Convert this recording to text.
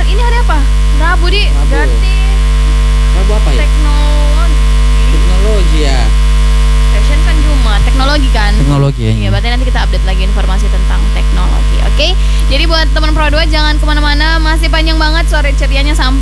ini hari apa? Rabu di. Rabu. Berarti Rabu apa ya? Teknologi ya. Fashion kan Jumat, teknologi kan? Teknologi ya. Iya, berarti nanti kita update lagi informasi tentang teknologi. Oke. Jadi buat teman Pro 2 jangan kemana-mana, masih panjang banget sore cerianya sampai